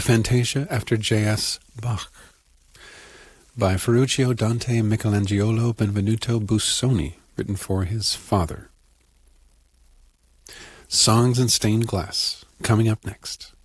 Fantasia after J.S. Bach by Ferruccio Dante Michelangelo Benvenuto Busoni, written for his father. Songs in Stained Glass, coming up next.